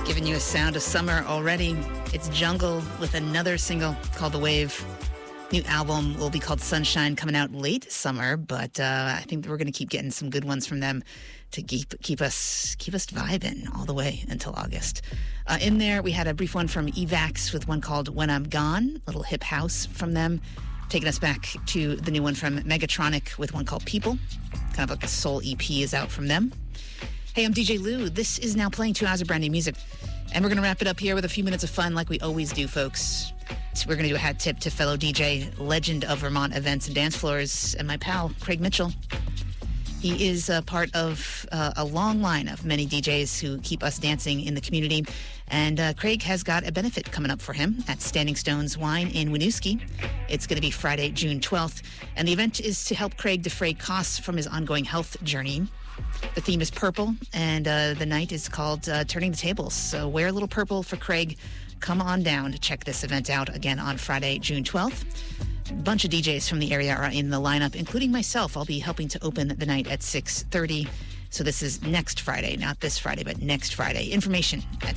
Giving you a sound of summer already. It's Jungle with another single called The Wave. New album will be called Sunshine, coming out late summer, but I think we're going to keep getting some good ones from them to keep us vibing all the way until August. In there, we had a brief one from Evax with one called When I'm Gone, little hip house from them, taking us back to the new one from Megatronic with one called People. Kind of like a soul EP is out from them. Hey, I'm DJ Lou. This is now playing 2 hours of brand new music. And we're going to wrap it up here with a few minutes of fun like we always do, folks. So we're going to do a hat tip to fellow DJ, legend of Vermont events and dance floors, and my pal, Craig Mitchell. He is a part of a long line of many DJs who keep us dancing in the community. And Craig has got a benefit coming up for him at Standing Stones Wine in Winooski. It's going to be Friday, June 12th. And the event is to help Craig defray costs from his ongoing health journey. The theme is purple, and the night is called Turning the Tables. So wear a little purple for Craig. Come on down to check this event out again on Friday, June 12th. A bunch of DJs from the area are in the lineup, including myself. I'll be helping to open the night at 6:30. So this is next Friday, not this Friday, but next Friday. Information at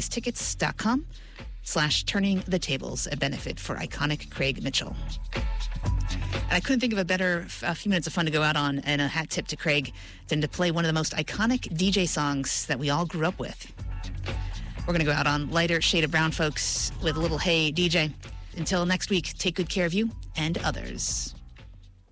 7daystickets.com/turningthetables, a benefit for iconic Craig Mitchell. And I couldn't think of a few minutes of fun to go out on and a hat tip to Craig than to play one of the most iconic DJ songs that we all grew up with. We're going to go out on lighter shade of brown, folks, with a little Hey DJ. Until next week, take good care of you and others.